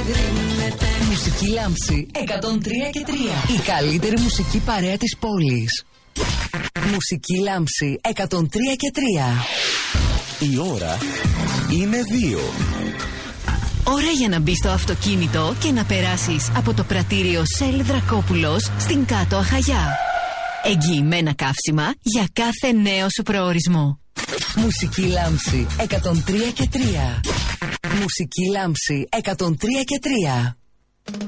Μουσική Λάμψη 103 και 3. Η καλύτερη μουσική παρέα της πόλης. Μουσική Λάμψη 103 και 3. Η ώρα είναι 2. Ώρα για να μπεις στο αυτοκίνητο και να περάσεις από το πρατήριο Σέλ Δρακόπουλος στην Κάτω Αχαγιά. Εγγυημένα καύσιμα για κάθε νέο σου προορισμό. Μουσική Λάμψη 103 και 3. Μουσική Λάμψη 103 και 3.